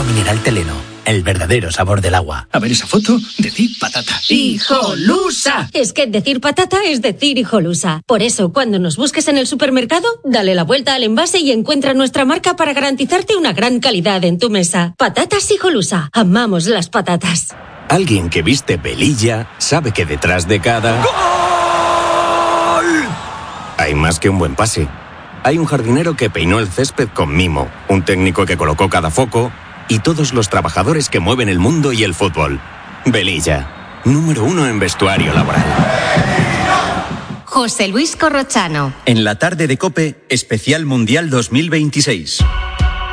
mineral Teleno, el verdadero sabor del agua. A ver esa foto, decir patata. ¡Hijolusa! Es que decir patata es decir hijolusa. Por eso, cuando nos busques en el supermercado, dale la vuelta al envase y encuentra nuestra marca para garantizarte una gran calidad en tu mesa. Patatas Hijolusa. Amamos las patatas. Alguien que viste velilla sabe que detrás de cada... ¡Gol! Hay más que un buen pase. Hay un jardinero que peinó el césped con mimo, un técnico que colocó cada foco y todos los trabajadores que mueven el mundo y el fútbol. Velilla, número 1 en vestuario laboral. José Luis Corrochano. En la tarde de COPE, especial Mundial 2026.